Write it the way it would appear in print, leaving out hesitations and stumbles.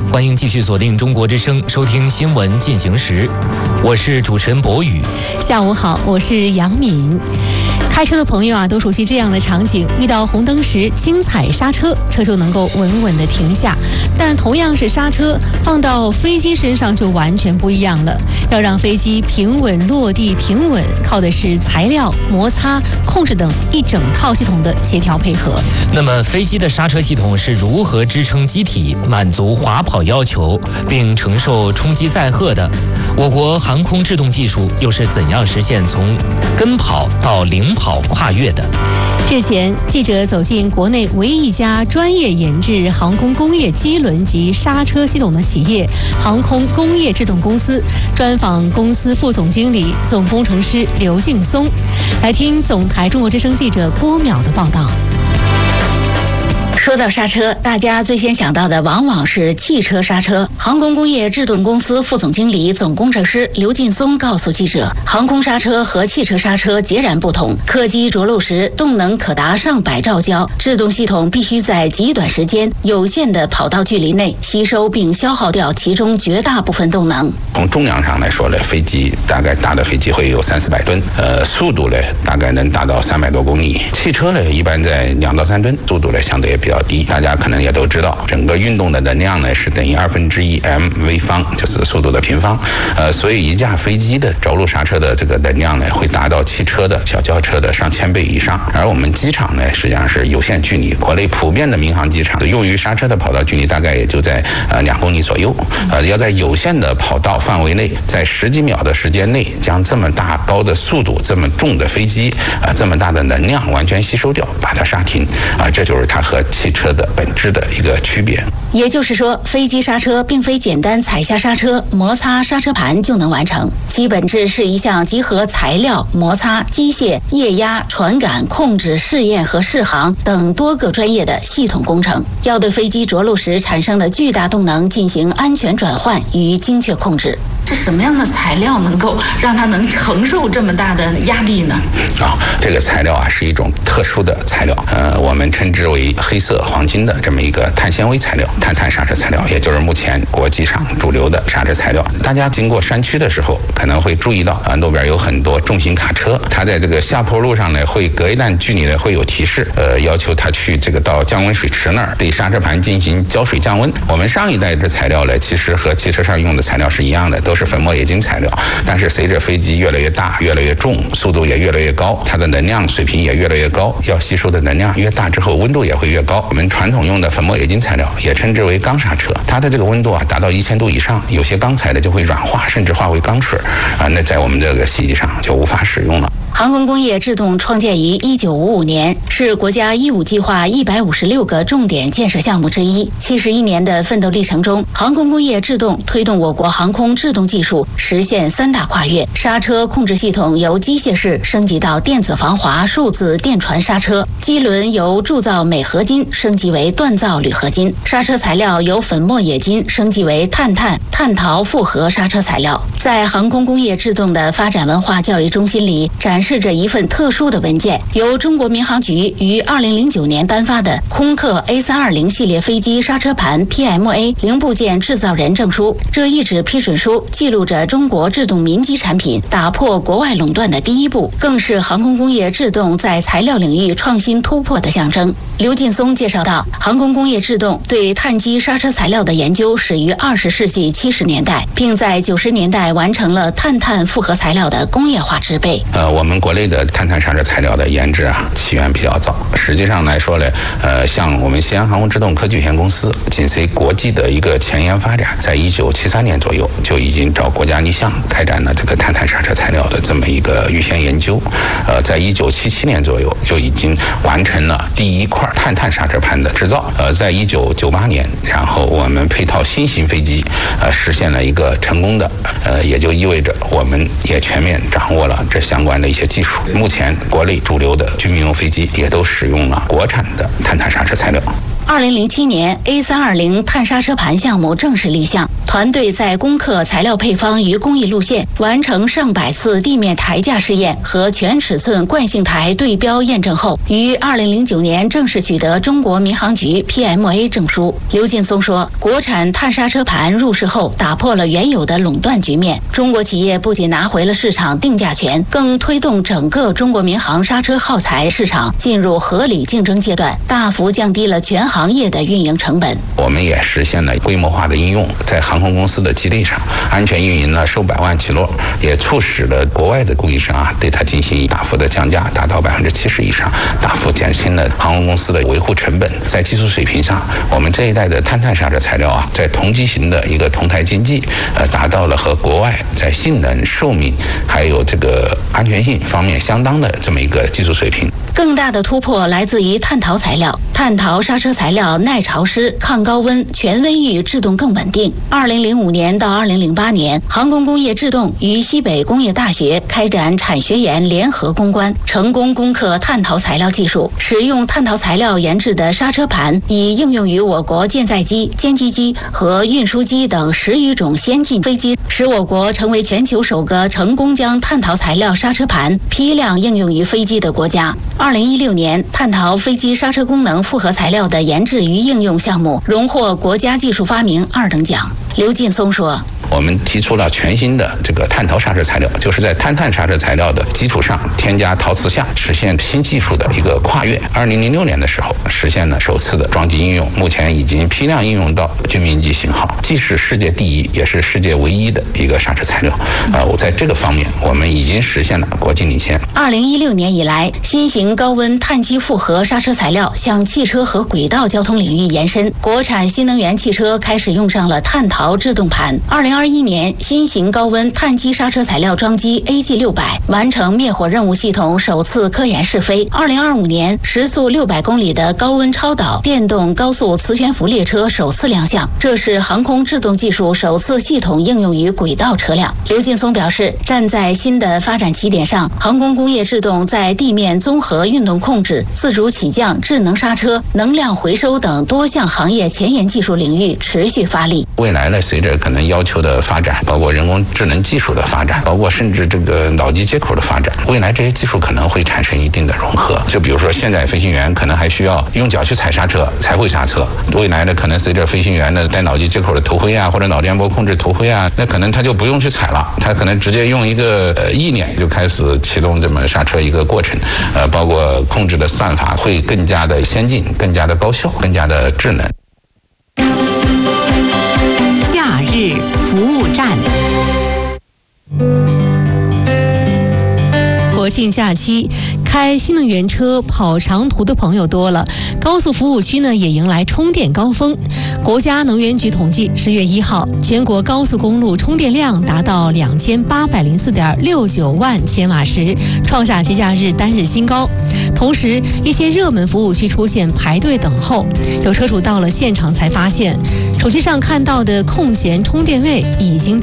欢迎继续锁定中国之声，收听新闻进行时。我是主持人博宇。 下午好，我是杨敏。开车的朋友都熟悉这样的场景：遇到红灯时轻踩刹车，车就能够稳稳地停下。但同样是刹车，放到飞机身上就完全不一样了。要让飞机平稳落地停稳，靠的是材料、摩擦、控制等一整套系统的协调配合。 那么飞机的刹车系统是如何支撑机体满足滑跑要求，并承受冲击载荷的？我国航空制动技术又是怎样实现从跟跑到领跑跨越的？ 日前，记者走进国内唯一一家专业研制航空工业机轮及刹车系统的企业——航空工业制动公司，专访公司副总经理、总工程师刘劲松。来听总台中国之声记者郭淼的报道。 说到刹车，大家最先想到的往往是汽车刹车。航空工业制动公司副总经理、总工程师刘劲松告诉记者，航空刹车和汽车刹车截然不同。客机着陆时，动能可达上百兆焦，制动系统必须在极短时间、有限的跑道距离内吸收并消耗掉其中绝大部分动能。 从重量上来说呢，飞机大概大的飞机会有300-400吨，速度呢大概能达到300多公里。汽车呢一般在2到3吨，速度呢相对也比较低。大家可能也都知道，整个运动的能量呢是等于1/2 mv 方，就是速度的平方。所以一架飞机的着陆刹车的这个能量呢，会达到汽车的小轿车的上千倍以上。而我们机场呢，实际上是有限距离，国内普遍的民航机场用于刹车的跑道距离大概也就在2公里左右。要在有限的跑道范围内，在10几秒的时间内，将这么大高的速度、这么重的飞机这么大的能量完全吸收掉，把它刹停这就是它和汽车的本质的一个区别。 也就是说，飞机刹车并非简单踩下刹车、摩擦刹车盘就能完成，其本质是一项集合材料、摩擦、机械、液压、传感、控制、试验和适航等多个专业的系统工程，要对飞机着陆时产生的巨大动能进行安全转换与精确控制。 是什么样的材料能够让它能承受这么大的压力呢？ 这个材料是一种特殊的材料，我们称之为黑色黄金的这么一个碳纤维材料，碳刹车材料，也就是目前国际上主流的刹车材料。大家经过山区的时候，可能会注意到路边有很多重型卡车，它在这个下坡路上呢，会隔一段距离呢会有提示，要求它去这个到降温水池那儿对刹车盘进行浇水降温。我们上一代的材料呢，其实和汽车上用的材料是一样的，都是粉末冶金材料，但是随着飞机越来越大、越来越重，速度也越来越高，它的能量水平也越来越高，要吸收的能量越大之后，温度也会越高。我们传统用的粉末冶金材料也称之为钢刹车，它的这个温度达到1000度以上，有些钢材的就会软化，甚至化为钢水那在我们这个飞机上就无法使用了。 航空工业制动创建于1955年，是国家“15计划”156个重点建设项目之一。71年的奋斗历程中，航空工业制动推动我国航空制动技术实现3大跨越：刹车控制系统由机械式升级到电子防滑数字电传刹车；机轮由铸造镁合金升级为锻造铝合金；刹车材料由粉末冶金升级为碳陶复合刹车材料。在航空工业制动的发展文化教育中心里，展示着一份特殊的文件，由中国民航局于2009年颁发的空客 A320 系列飞机刹车盘 PMA 零部件制造人证书。这一纸批准书记录着中国制动民机产品打破国外垄断的第一步，更是航空工业制动在材料领域创新突破的象征。刘劲松介绍到，航空工业制动对碳基刹车材料的研究始于20世纪70年代，并在90年代完成了碳复合材料的工业化制备。 我们国内的碳刹车材料的研制起源比较早。实际上来说呢，像我们西安航空制动科技有限公司紧随国际的一个前沿发展，在1973年左右就已经找国家立项开展了这个碳刹车材料的这么一个预先研究。在1977年左右就已经完成了第一块碳刹车盘的制造。在1998年，然后我们配套新型飞机实现了一个成功的，也就意味着我们也全面掌握了这相关的一些技术。目前国内主流的军民用飞机也都使用了国产的碳刹车材料。 2007年 A320 碳刹车盘项目正式立项，团队在攻克材料配方与工艺路线，完成上百次地面台架试验和全尺寸惯性台对标验证后，于2009年正式取得中国民航局 PMA 证书。刘劲松说，国产碳刹车盘入市后，打破了原有的垄断局面，中国企业不仅拿回了市场定价权，更推动整个中国民航刹车耗材市场进入合理竞争阶段，大幅降低了全行业的运营成本。 我们也实现了规模化的应用，在航空公司的基地上安全运营了数百万起落，也促使了国外的供应商对它进行大幅的降价，达到70%以上，大幅减轻了航空公司的维护成本。在技术水平上，我们这一代的碳刹车材料在同机型的一个同台经济，达到了和国外在性能、寿命还有这个安全性方面相当的这么一个技术水平。 更大的突破来自于碳陶材料。碳陶刹车材料耐潮湿、抗高温、全温域制动更稳定。2005年到2008年，航空工业制动与西北工业大学开展产学研联合攻关，成功攻克碳陶材料技术。使用碳陶材料研制的刹车盘已应用于我国舰载机、歼击机和运输机等10余种先进飞机，使我国成为全球首个成功将碳陶材料刹车盘批量应用于飞机的国家。2016年，碳陶飞机刹车功能复合材料的研制与应用项目荣获国家技术发明2等奖。刘劲松说， 我们提出了全新的这个碳陶刹车材料，就是在碳刹车材料的基础上添加陶瓷项，实现新技术的一个跨越。2006年的时候，实现了首次的装机应用，目前已经批量应用到军民级型号，既是世界第一，也是世界唯一的一个刹车材料。我在这个方面，我们已经实现了国际领先。 2016年以来，新型高温碳基复合刹车材料向汽车和轨道交通领域延伸，国产新能源汽车开始用上了碳陶制动盘。2021年，新型高温碳基刹车材料装机 AG600 完成灭火任务系统首次科研试飞。2025年，时速600公里的高温超导电动高速磁悬浮列车首次亮相，这是航空制动技术首次系统应用于轨道车辆。刘劲松表示，站在新的发展起点上，航空工业制动在地面综合运动控制、自主起降、智能刹车、能量回收等多项行业前沿技术领域持续发力。 未来呢，随着可能要求的发展，包括人工智能技术的发展，包括甚至这个脑机接口的发展，未来这些技术可能会产生一定的融合。就比如说，现在飞行员可能还需要用脚去踩刹车才会刹车，未来呢，可能随着飞行员的带脑机接口的头盔啊，或者脑电波控制头盔啊，那可能他就不用去踩了，他可能直接用一个意念就开始启动这么刹车一个过程，包括控制的算法会更加的先进、更加的高效、更加的智能。 假日服务站。国庆假期，开新能源车跑长途的朋友多了，高速服务区呢也迎来充电高峰。国家能源局统计，10月1号，全国高速公路充电量达到2804.69万千瓦时，创下节假日单日新高。同时，一些热门服务区出现排队等候，有车主到了现场才发现，手机上看到的空闲充电位已经